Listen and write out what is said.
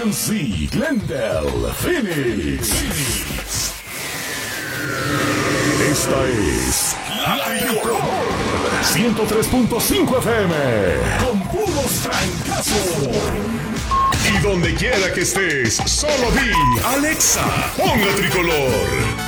GNC, Glendale, Phoenix. Esta es La Mejor 103.5 FM con puros trancazos. Y donde quiera que estés, solo di Alexa, ponga Tricolor.